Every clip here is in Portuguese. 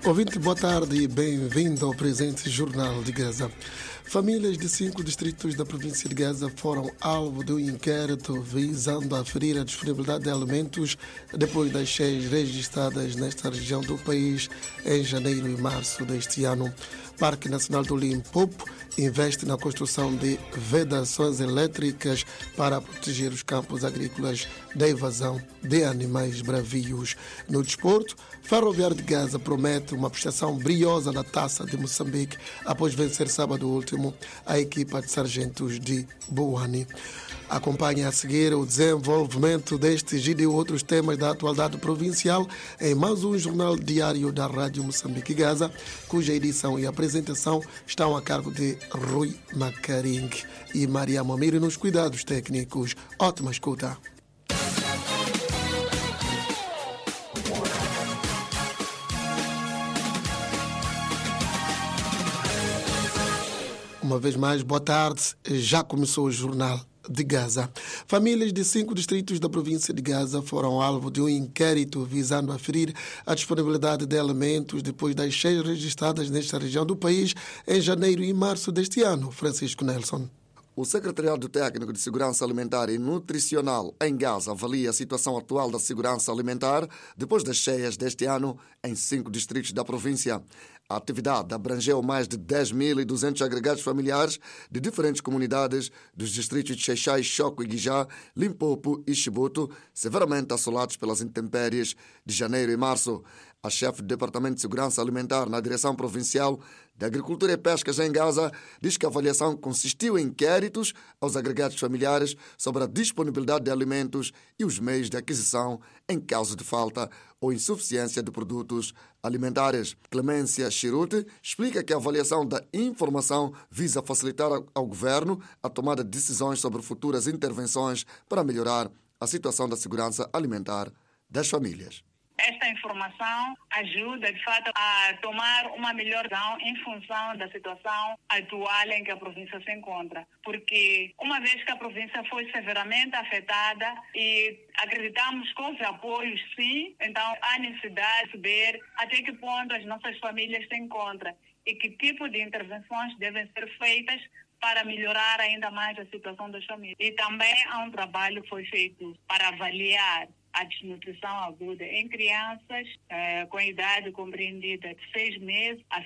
Ouvinte, boa tarde e bem-vindo ao presente Jornal de Gaza. Famílias de 5 distritos da província de Gaza foram alvo de um inquérito visando aferir a disponibilidade de alimentos depois das cheias registradas nesta região do país em janeiro e março deste ano. Parque Nacional do Limpopo investe na construção de vedações elétricas para proteger os campos agrícolas da invasão de animais bravios. No desporto, Ferroviário de Gaza promete uma prestação briosa na Taça de Moçambique após vencer sábado último a equipa de sargentos de Bouane. Acompanhe a seguir o desenvolvimento destes e de outros temas da atualidade provincial em mais um jornal diário da Rádio Moçambique Gaza, cuja edição e apresentação estão a cargo de Rui Macaring e Maria Mamiri nos cuidados técnicos. Ótima escuta. Uma vez mais, boa tarde. Já começou o Jornal de Gaza. Famílias de 5 distritos da província de Gaza foram alvo de um inquérito visando aferir a disponibilidade de alimentos depois das cheias registradas nesta região do país em janeiro e março deste ano. Francisco Nelson. O Secretariado Técnico de Segurança Alimentar e Nutricional em Gaza avalia a situação atual da segurança alimentar depois das cheias deste ano em 5 distritos da província. A atividade abrangeu mais de 10.200 agregados familiares de diferentes comunidades dos distritos de Xai-Xai, Choco e Guijá, Limpopo e Chibuto, severamente assolados pelas intempéries de janeiro e março. A chefe do Departamento de Segurança Alimentar na Direção Provincial de Agricultura e Pescas em Gaza diz que a avaliação consistiu em inquéritos aos agregados familiares sobre a disponibilidade de alimentos e os meios de aquisição em caso de falta ou insuficiência de produtos alimentares. Clemência Chirute explica que a avaliação da informação visa facilitar ao Governo a tomada de decisões sobre futuras intervenções para melhorar a situação da segurança alimentar das famílias. Esta informação ajuda, de fato, a tomar uma melhor decisão em função da situação atual em que a província se encontra. Porque, uma vez que a província foi severamente afetada e acreditamos com os apoios, sim, então há necessidade de saber até que ponto as nossas famílias se encontram e que tipo de intervenções devem ser feitas para melhorar ainda mais a situação das famílias. E também há um trabalho que foi feito para avaliar a desnutrição aguda em crianças com idade compreendida de 6 meses a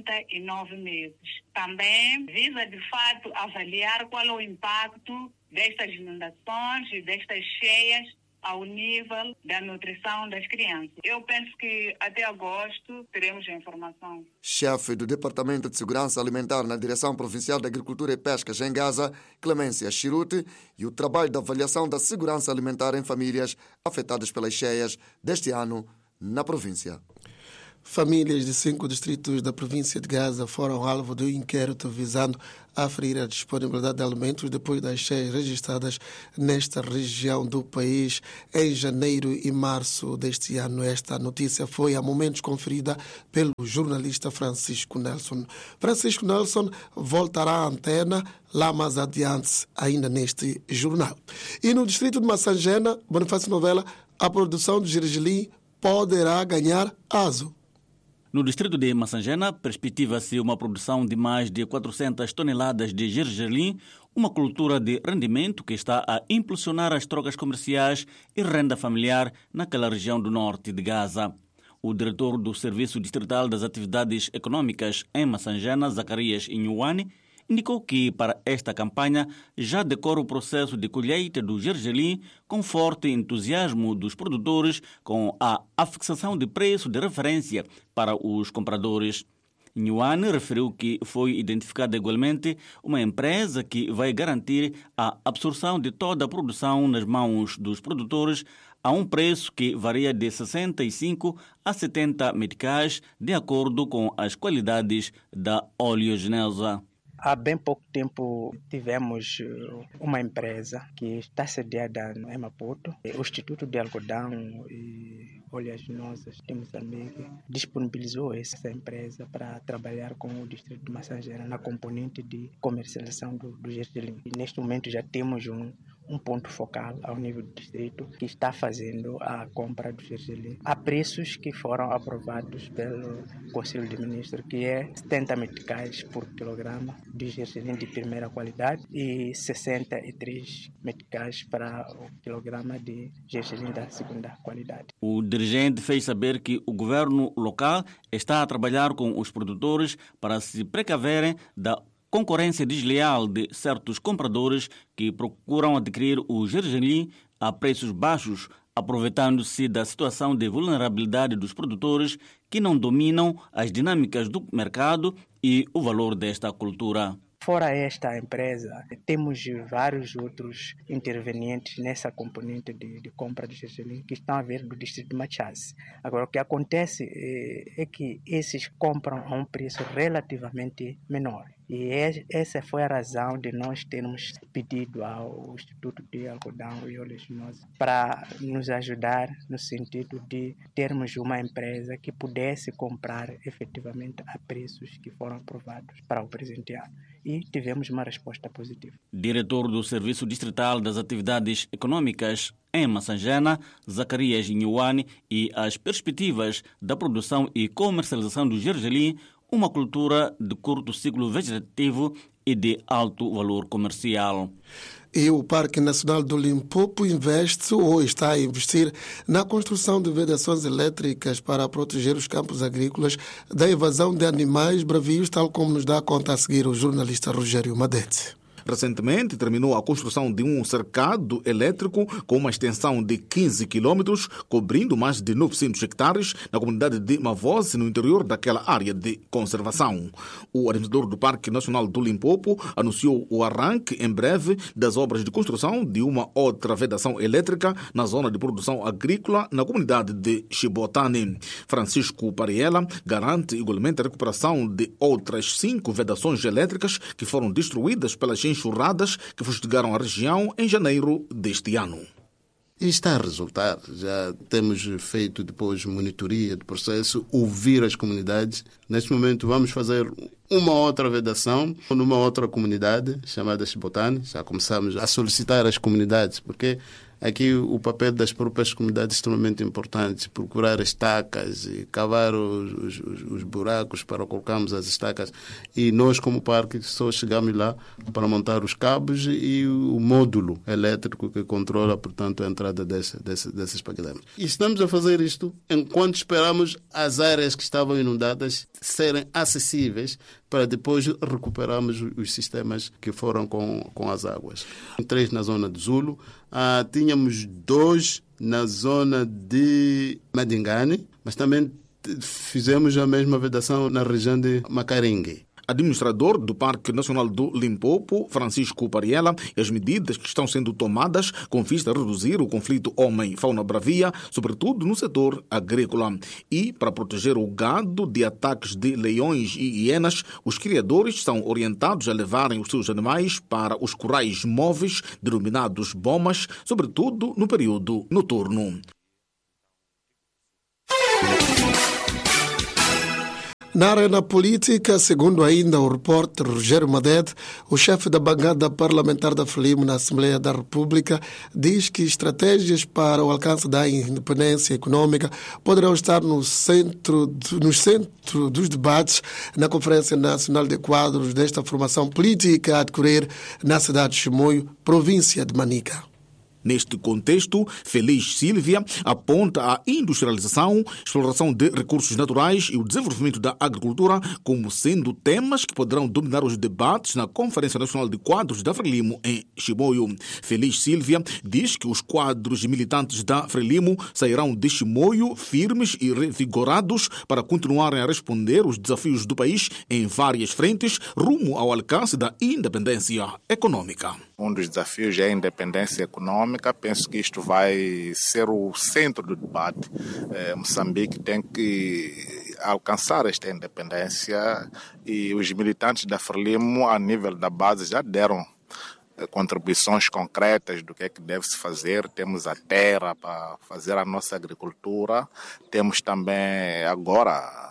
59 meses. Também visa, de fato, avaliar qual é o impacto destas inundações e destas cheias ao nível da nutrição das crianças. Eu penso que até agosto teremos a informação. Chefe do Departamento de Segurança Alimentar na Direção Provincial de Agricultura e Pescas em Gaza, Clemência Chirute, e o trabalho de avaliação da segurança alimentar em famílias afetadas pelas cheias deste ano na província. Famílias de 5 distritos da província de Gaza foram alvo de um inquérito visando aferir a disponibilidade de alimentos depois das cheias registradas nesta região do país em janeiro e março deste ano. Esta notícia foi, a momentos, conferida pelo jornalista Francisco Nelson. Francisco Nelson voltará à antena lá mais adiante, ainda neste jornal. E no distrito de Massangena, Bonifácio Novela, a produção de gergelim poderá ganhar aso. No distrito de Massangena, perspectiva-se uma produção de mais de 400 toneladas de gergelim, uma cultura de rendimento que está a impulsionar as trocas comerciais e renda familiar naquela região do norte de Gaza. O diretor do Serviço Distrital das Atividades Econômicas em Massangena, Zacarias Inhuane, indicou que, para esta campanha, já decorre o processo de colheita do gergelim com forte entusiasmo dos produtores com a fixação de preço de referência para os compradores. Nhuane referiu que foi identificada igualmente uma empresa que vai garantir a absorção de toda a produção nas mãos dos produtores a um preço que varia de 65 a 70 meticais, de acordo com as qualidades da oleaginosa. Há bem pouco tempo tivemos uma empresa que está sediada em Maputo, o Instituto de Algodão e Oleaginosas de Moçambique disponibilizou essa empresa para trabalhar com o distrito de Massangena na componente de comercialização do gergelim. Neste momento já temos um ponto focal ao nível do distrito que está fazendo a compra do gergelim a preços que foram aprovados pelo Conselho de Ministros, que é 70 meticais por quilograma de gergelim de primeira qualidade e 63 meticais para o quilograma de gergelim da segunda qualidade. O dirigente fez saber que o governo local está a trabalhar com os produtores para se precaverem da concorrência desleal de certos compradores que procuram adquirir o gergelim a preços baixos, aproveitando-se da situação de vulnerabilidade dos produtores que não dominam as dinâmicas do mercado e o valor desta cultura. Fora esta empresa, temos vários outros intervenientes nessa componente de compra de gergelim que estão a vir do distrito de Machase. Agora, o que acontece é que esses compram a um preço relativamente menor. E essa foi a razão de nós termos pedido ao Instituto de Algodão e Oleaginosa para nos ajudar no sentido de termos uma empresa que pudesse comprar efetivamente a preços que foram aprovados para o presente ano. E tivemos uma resposta positiva. Diretor do Serviço Distrital das Atividades Econômicas em Massangena, Zacarias Nhuane, e as perspectivas da produção e comercialização do gergelim, uma cultura de curto ciclo vegetativo e de alto valor comercial. E o Parque Nacional do Limpopo investe ou está a investir na construção de vedações elétricas para proteger os campos agrícolas da invasão de animais bravios, tal como nos dá conta a seguir o jornalista Rogério Madete. Recentemente terminou a construção de um cercado elétrico com uma extensão de 15 quilômetros, cobrindo mais de 900 hectares na comunidade de Mavosi, no interior daquela área de conservação. O administrador do Parque Nacional do Limpopo anunciou o arranque em breve das obras de construção de uma outra vedação elétrica na zona de produção agrícola na comunidade de Chibotane. Francisco Pariela garante igualmente a recuperação de outras 5 vedações elétricas que foram destruídas pelas enxurradas que fustigaram a região em janeiro deste ano. E está a resultar. Já temos feito depois monitoria do processo, ouvir as comunidades. Neste momento vamos fazer uma outra vedação numa outra comunidade chamada Chibotane. Já começamos a solicitar às comunidades, porque aqui o papel das próprias comunidades é extremamente importante. Procurar estacas e cavar os buracos para colocarmos as estacas. E nós, como parque, só chegamos lá para montar os cabos e o módulo elétrico que controla, portanto, a entrada desses paquetes. E estamos a fazer isto enquanto esperamos as áreas que estavam inundadas serem acessíveis para depois recuperarmos os sistemas que foram com as águas. 3 na zona de Zulo, tínhamos 2 na zona de Madingane, mas também fizemos a mesma vedação na região de Macaringue. Administrador do Parque Nacional do Limpopo, Francisco Pariela, e as medidas que estão sendo tomadas com vista a reduzir o conflito homem-fauna bravia, sobretudo no setor agrícola. E, para proteger o gado de ataques de leões e hienas, os criadores são orientados a levarem os seus animais para os currais móveis, denominados bomas, sobretudo no período noturno. Na arena política, segundo ainda o repórter Rogério Madete, o chefe da bancada parlamentar da Frelimo na Assembleia da República diz que estratégias para o alcance da independência econômica poderão estar no centro dos debates na Conferência Nacional de Quadros desta formação política a decorrer na cidade de Chimoio, província de Manica. Neste contexto, Feliz Sílvia aponta a industrialização, exploração de recursos naturais e o desenvolvimento da agricultura como sendo temas que poderão dominar os debates na Conferência Nacional de Quadros da Frelimo em Chimoio. Feliz Sílvia diz que os quadros militantes da Frelimo sairão de Chimoio firmes e revigorados para continuarem a responder os desafios do país em várias frentes rumo ao alcance da independência econômica. Um dos desafios é a independência econômica. Penso que isto vai ser o centro do debate. Moçambique tem que alcançar esta independência e os militantes da Frelimo, a nível da base, já deram contribuições concretas do que é que deve-se fazer. Temos a terra para fazer a nossa agricultura. Temos também agora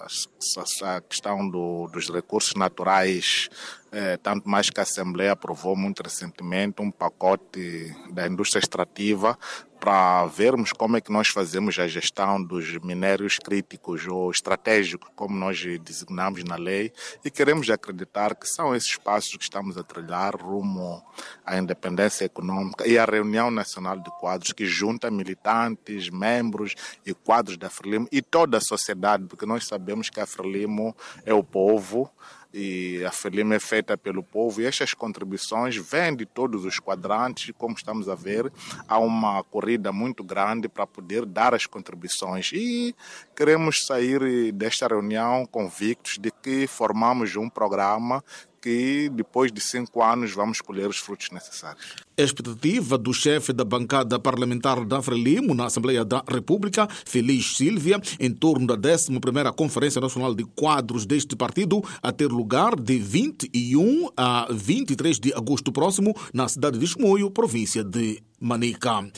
a questão dos recursos naturais, tanto mais que a Assembleia aprovou muito recentemente um pacote da indústria extrativa para vermos como é que nós fazemos a gestão dos minérios críticos ou estratégicos, como nós designamos na lei, e queremos acreditar que são esses passos que estamos a trilhar rumo à independência econômica e à reunião nacional de quadros que junta militantes, membros e quadros da Frelimo e toda a sociedade, porque nós sabemos que a Frelimo é o povo, e a Frelimo é feita pelo povo, e estas contribuições vêm de todos os quadrantes, e como estamos a ver, há uma corrida muito grande para poder dar as contribuições, e queremos sair desta reunião convictos de que formamos um programa que depois de 5 anos vamos colher os frutos necessários. A expectativa do chefe da bancada parlamentar da Frelimo na Assembleia da República, Feliz Silvia, em torno da 11ª Conferência Nacional de Quadros deste partido, a ter lugar de 21 a 23 de agosto próximo na cidade de Chimoio, província de Manica.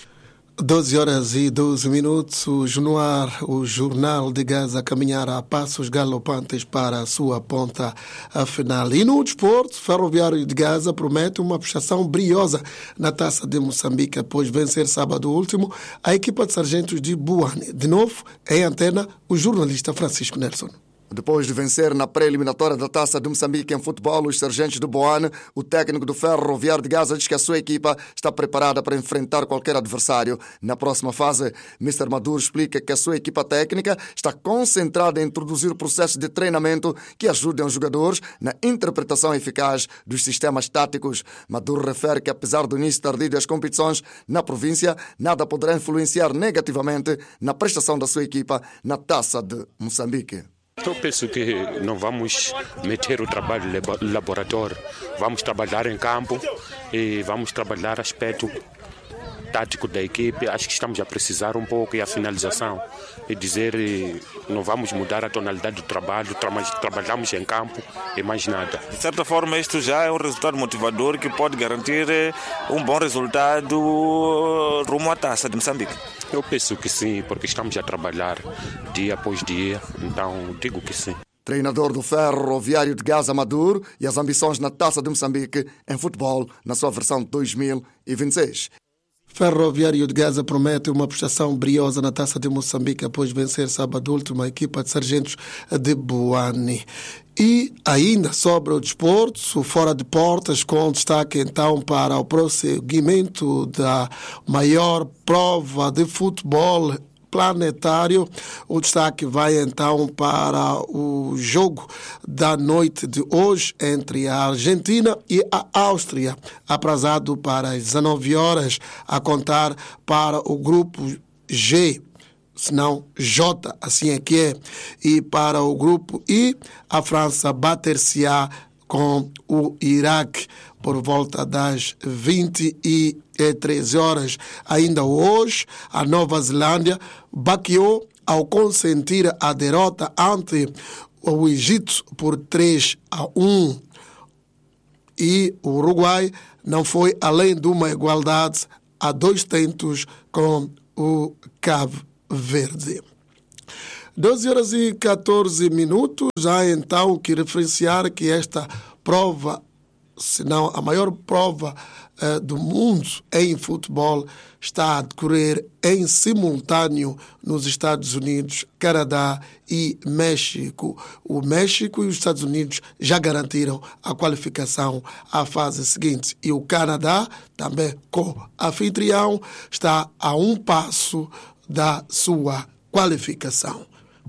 12h12, no ar, o Jornal de Gaza caminhar a passos galopantes para a sua ponta final. E no desporto, Ferroviário de Gaza promete uma prestação briosa na Taça de Moçambique após vencer sábado último a equipa de sargentos de Buane. De novo, em antena, o jornalista Francisco Nelson. Depois de vencer na pré-eliminatória da Taça de Moçambique em futebol os sargentos de Buane, o técnico do Ferroviário de Gaza diz que a sua equipa está preparada para enfrentar qualquer adversário. Na próxima fase, Mr. Maduro explica que a sua equipa técnica está concentrada em introduzir processos de treinamento que ajudem os jogadores na interpretação eficaz dos sistemas táticos. Maduro refere que, apesar do início tardio das competições na província, nada poderá influenciar negativamente na prestação da sua equipa na Taça de Moçambique. Eu penso que não vamos meter o trabalho laboratório, vamos trabalhar em campo e vamos trabalhar aspecto tático da equipe. Acho que estamos a precisar um pouco e a finalização e dizer não vamos mudar a tonalidade do trabalho, trabalhamos em campo e mais nada. De certa forma, isto já é um resultado motivador que pode garantir um bom resultado rumo à Taça de Moçambique. Eu penso que sim, porque estamos a trabalhar dia após dia, então digo que sim. Treinador do Ferroviário de Gaza, Maduro, e as ambições na Taça de Moçambique em futebol na sua versão 2026. Ferroviário de Gaza promete uma prestação briosa na Taça de Moçambique após vencer sábado último a equipa de sargentos de Buane. E ainda sobre o desporto, fora de portas, com destaque então para o prosseguimento da maior prova de futebol planetário. O destaque vai então para o jogo da noite de hoje entre a Argentina e a Áustria, aprazado para as 19 horas, a contar para o grupo G, se não J, assim é que é. E para o grupo I, a França bater-se-á com o Iraque por volta das 23 horas. Ainda hoje, a Nova Zelândia baqueou ao consentir a derrota ante o Egito por 3-1. E o Uruguai não foi além de uma igualdade a 2 tentos com o Cabo Verde. 12h14. Há então que referenciar que esta prova, se não a maior prova do mundo em futebol, está a decorrer em simultâneo nos Estados Unidos, Canadá e México. O México e os Estados Unidos já garantiram a qualificação à fase seguinte. E o Canadá, também co-anfitrião, está a um passo da sua qualificação.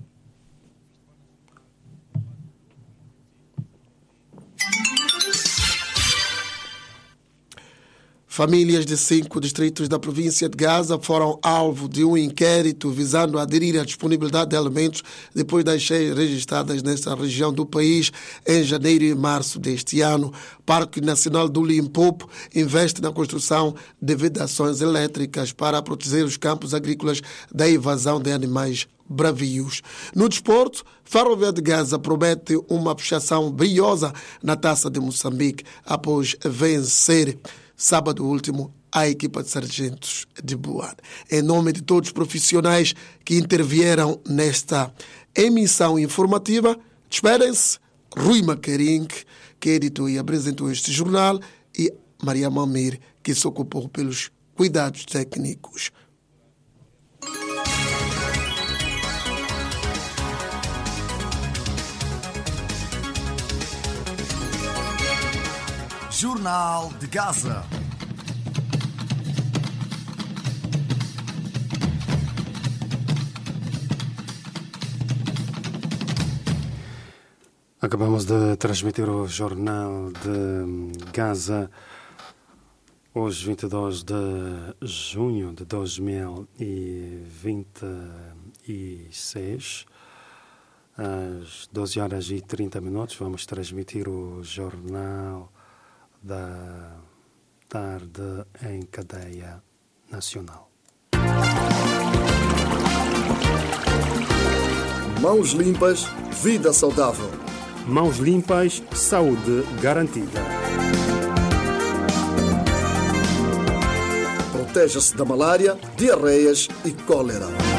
Famílias de 5 distritos da província de Gaza foram alvo de um inquérito visando aderir à disponibilidade de alimentos depois das cheias registradas nesta região do país em janeiro e março deste ano. Parque Nacional do Limpopo investe na construção de vedações elétricas para proteger os campos agrícolas da invasão de animais bravios. No desporto, Ferroviário de Gaza promete uma prestação briosa na Taça de Moçambique após vencer sábado último a equipa de sargentos de Buane. Em nome de todos os profissionais que intervieram nesta emissão informativa. Despedem-se Rui Macaring, que editou e apresentou este jornal, e Maria Mamir, que se ocupou pelos cuidados técnicos. Jornal de Gaza. Acabamos de transmitir o Jornal de Gaza, hoje 22 de junho de 2026, às 12h30. Vamos transmitir o Jornal da Tarde em cadeia nacional. Mãos limpas, vida saudável. Mãos limpas, saúde garantida. Proteja-se da malária, diarreias e cólera.